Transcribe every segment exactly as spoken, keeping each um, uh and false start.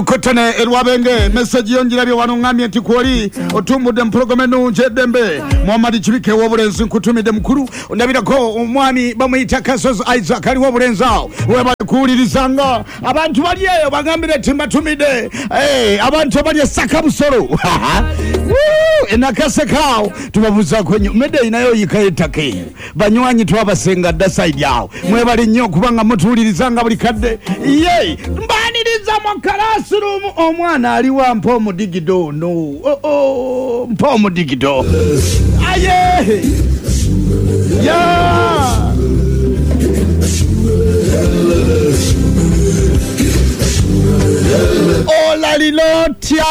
Kotane Elwabenge message yonjirabye wano ngamye nti kwoli otumbude mprogramenu njedembe Muhammad Chibike wobulenzi nkutumide mukuru ndabirako omwami bamuyita Kasozi Isaac ali wobulenzawo weba kuulirizanga abantu baliyeyo bagambire timba tumide eh abantu baliye saka busolo enakase kao tubabuza kwenye mede inayo yikaitake banywanyi twabasenga daside yawo mwebali nnyo kubanga mutuulirizanga buli kadde ye mbaniriza mu classroom omwana ali wa mpomo digido no oh oh mpomo digido aye ya ola lilotia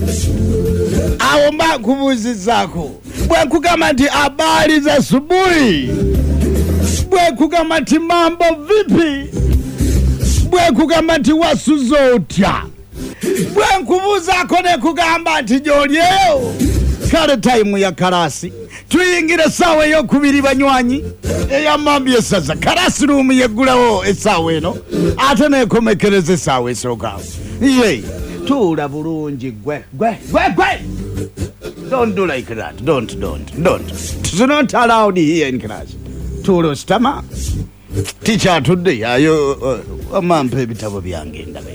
aomba kubuzi zako bwe kugamba nti habari za asubuhi bwe kugamba nti mambo vipi bwe kugamba nti wasuzotya bwe nkubuza kone kugamba nti jolyeyo kale time ya karasi tuyingire sawe yo kubiri banywanyi eyamambye saza karasi room yegulawo esawe no ate ne komekereze sawe soka ye tula bulungi gwe gwe gwe gwe don't do like that don't don't don't it's not allowed here in class tula stama teacher today ayo amampe bitabo byange ndabe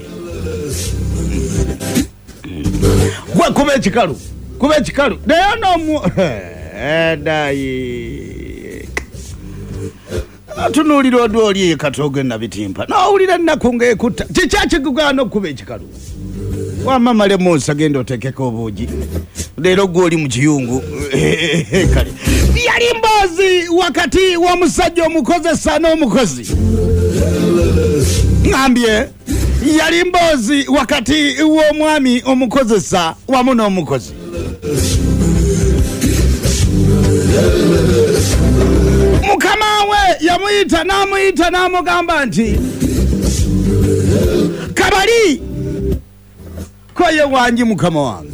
gwe kube chikalu kube chikalu nayo no mu dai atunuliro doli katoge na bitimpa na ulira nakunge kuta chichache kugano kube chikalu wa mama le Musa gendo otekeko obuji lero goli mu kiyungu kale yali mbozi wakati wa musajja omukoze sana omukozi ngambye yali mbozi wakati wo mwami omukozesa wamu n'omukozi mukama we yamuyita namuyita namugamba nti kabali koye wanji mukama wange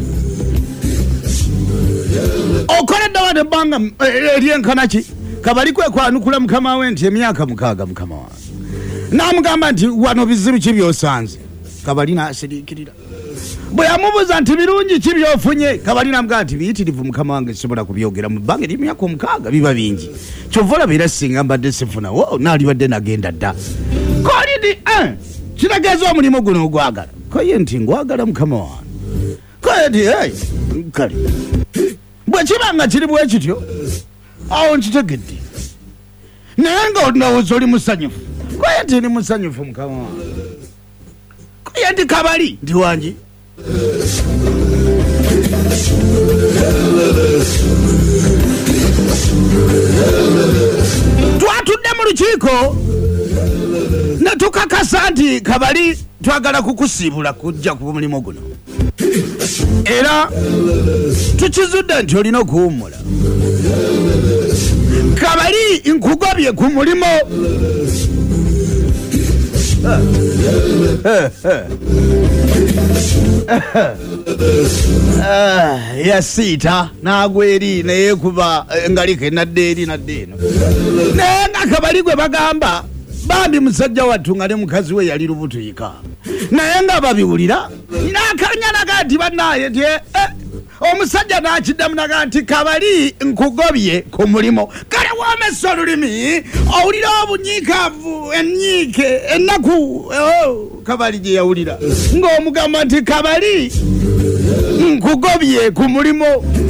okoledde wadde ebbanga eryenkanaki kabali kwe kwanukula mukama we nti emyaka mukaaga mukama wange namugamba nti wano bizibu ki byosanze kabali n'asiriikirira bwe yamubuuza nti birungi ki byofunye kabali namugamba nti biyitirivu mukama wange sisobola kubyogera mu bbanga ery'emyaka omukaaga biba bingi kyova olaba era singa mbadde sifuna wo naalibadde nagenda dda kolidi kirageeza omulimu guno ogwagala koye nti ngwagala mukama wange koye nti hey kale bwe kibanga kiri bwe kityo awo nkitegedde naye nga olowooza oli musanyufu koye nti ni musanyufu mukama wange koye nti kabali ndi wangi twatudde mu lukiiko ne tukakasa nti kabali twagala kukusiibula kujja ku mulimu guno era tukizudde nti olina okuwummula kabali nkugobye ku mulimu yasiita n'agweri naye kuba engaliko enadde eri nadde eno naye nga kabali gwe bagamba bambi musajja wattu nga ne mukazi we yali lubutuyika naye nga babiwulira n'akanyanaga nti bannaaye nti omusajja n'akiddamu naga nti kabali nkugobye ku mulimu kale woomesa olulimi owulira obunyiikaavu ennyiike ennaku kabali gye yawulira ng'omugamba nti kabali nkugobye ku mulimu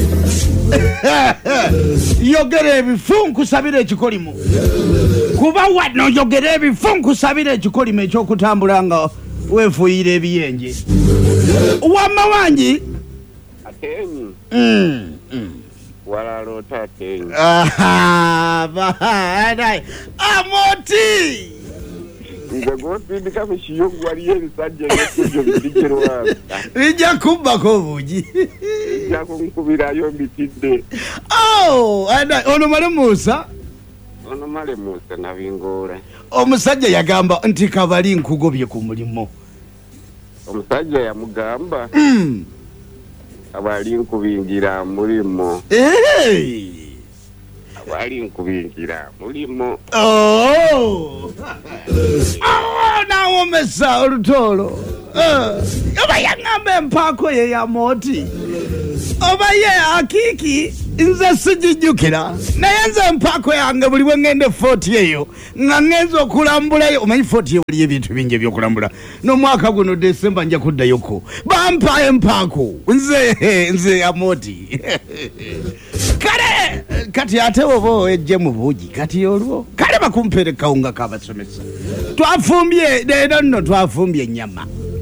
yogera ebifu nkusabira ekikolimu kuba wano yogera ebifu nkusabira ekikolimu ekyokutambula nga weefuuyira ebiyenje wamma wangi atenyi mm mm wala lota atenyi aha bahana amoti nze gotindi kama shiyungu waliye bisajja y'ekujjo bidigerwa bijja kubbako obugi bijja kunkubirayo mbitidde oh ana ono male Musa ono male Musa nabingola omusajja yagamba nti kabali nkugobye ku mulimu omusajja yamugamba mm abali nkubingira mulimo eh abali nkubingira mulimo oh oh na womesa olutolo oba yaŋŋamba empaako ye ya mooti oba ye akiki nze sijijjukira naye nze empaako yange buli bwe ŋŋenda footi eyo nga ŋŋenza okulambulayo omanyi footi ye waliyo ebintu bingi ebyokulambula n'omwaka guno desemba nja kuddayoko bampa empaako nze nze ya mooti kale kati ate oba owejje mu buugi kati olwo kale bakumpeere kawunga kabasomesa twafumbye leero nno twafumbye ennyama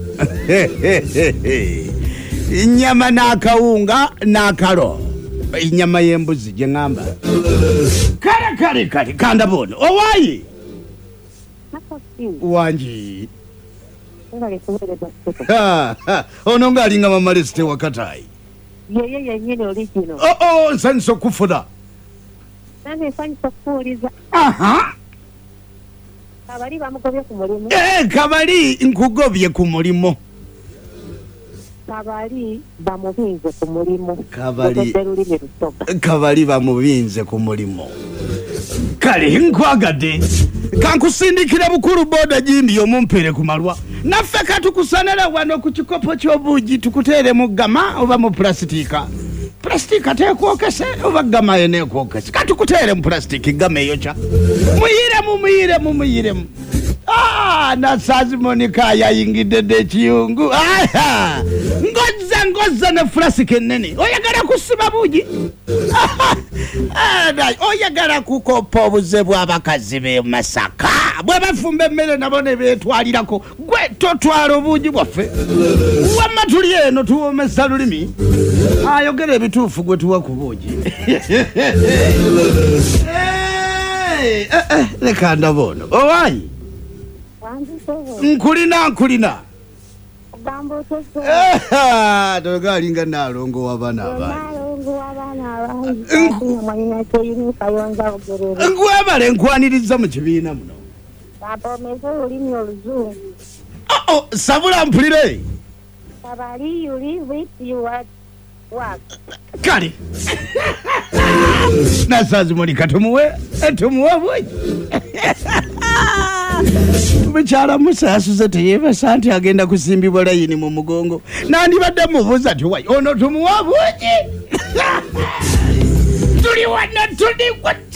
nyama n'akawunga n'akalo inyama y'embuzi gye ŋŋamba kale kale kale kandabono owaayi wangi ono ng'alinga mamalesite wakataayi yeye yennyini oligino oo nsanyusa okufuna nange nsanyusa okuwuliza aha kabali bamugobye ku mulimu ee kabali nkugobye ku mulimu kabali bamubinze ku mulimu kabali lulimi lusoga kabali bamubinze ku mulimu kale nkwagadde kankusindikira bukulu boda gindi omumpeere ku malwa naffe katukusanira wano ku kikopo ky'obuugi tukuteere mu gama oba mu pulasitiika pulasitiika teekwokese oba gama eneekwokese katukuteere mu pulasitiiki gama eyokya muyiremu muyiremu muyiremu nasazi monika yayingidde dde ekiyungu ngozza ngozza ne fulasika ennene oyagala kusiba buugi oyagala kukopa obuze bw'abakazi b'e Masaka bwe bafumba emmere nabo ne beetwalirako gwe totwala obuugi bwaffe wamma tuli eno tuwomesa lulimi ayogera ebituufu gwe tuwa ku buugi leka ndabono owaayi nkulina nkulina togalinga nalongo w'abaana abangi nkwaniriza mu kibiina muno sabula mpulire kale nasazi monika tumuwe tumuwe buugi mukyala musa yasuze teyeebasa nti agenda kusimbibwa layini mu mugongo nandibadde mubuuza ti wayi ono tumuwa buugi tuli wano tuli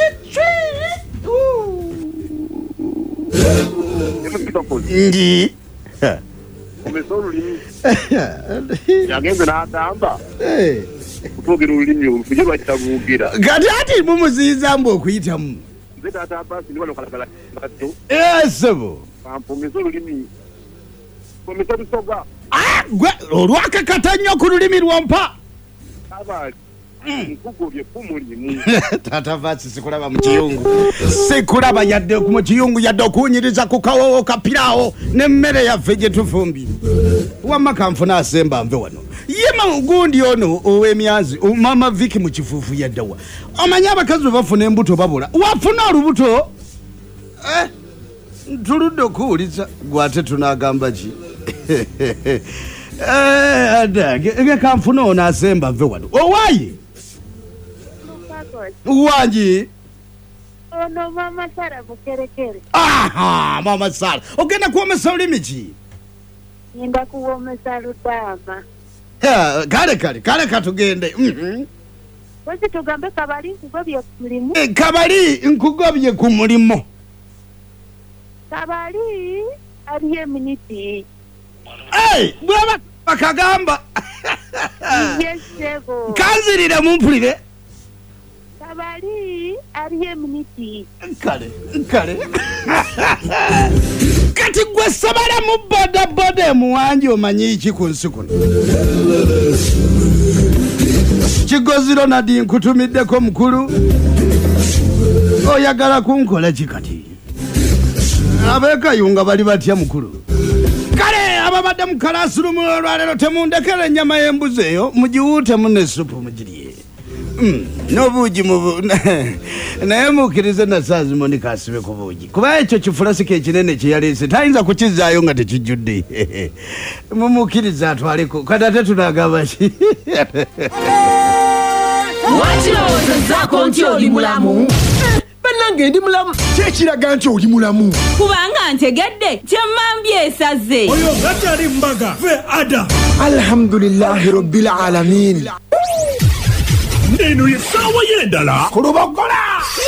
ndi omesa olulimi yagenze n'agamba kutwogera olulimi olufuge lwakita buwugira kati ati mumuziyiza mbu okuyitamu nze taata abasi ndi wano kalagala katto esebo kampomesa olulimi pomesa lusoga gwe olwakakata nnyo ku lulimi lwompa abali nkugobye ku mulimu taata vasi sikulaba mu kiyungu sikulaba yadde mu kiyungu yadde okuwunyiriza ku kawowo kapiraawo n'emmere yaffe gye tufumbire wamma kanfuna asemba nve wano yema gundi ono ow'emyanzi mama Viki mu kifuufu yaddawa omanyi abakazi bwe bafuna embuto babula wafuna olubuto tuludde okuwuliza gwate tunagamba ki adage kanfuna ono asemba nve wano owaayi wangi ono mama Sara bukerekere aha mama Sara ogenda kuwomesa lulimi ki ngenda kuwomesa Lutaama kale kale kale katugende wezi tugambe kabali nkugobye ku mulimu kabali nkugobye ku mulimu kabali aliye miniti bwaba bakagamba yesebo kanzirire mumpulire kabali aliye miniti kale kale kati gwe sabala mu boda boda emuwanji omanyi iki ku nsi kuno Kigozi Ronald nkutumiddeko mukulu oyagala kunkola kikati abekayunga bali batya mukulu kale ababadde mukalasulumu olwaleero temundekera ennyama y'embuzi eyo mugiwuutemu n'essupu mugirye n'obuugi naye mukkirize nasazi monika asibe ku buugi kuba ekyo kifulasika ekinene kyeyaleese tayinza kukizaayo nga tekijjudde mumukkiriza atwaleko kati ate tunagamba ki wakirowooza zaako nti oli mulamu nange ndi mulamu kyekiraga nti oli mulamu kubanga ntegedde kyemmambye esaze oyo gatali mbaga fe ada alhamdulillahi rabbil alamin eno yessaawa y'endala kulubogola